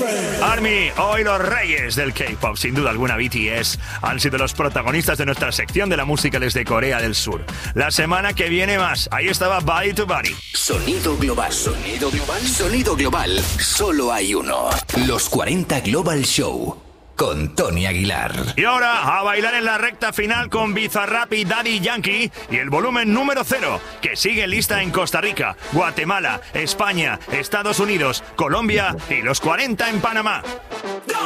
Army, hoy los reyes del K-pop, sin duda alguna BTS, han sido los protagonistas de nuestra sección de la música desde Corea del Sur. La semana que viene más, ahí estaba Body to Body. Sonido global, sonido global, sonido global. Solo hay uno. Los 40 Global Show. Con Tony Aguilar. Y ahora a bailar en la recta final con Bizarrap y Daddy Yankee y el volumen número 0, que sigue lista en Costa Rica, Guatemala, España, Estados Unidos, Colombia y los 40 en Panamá.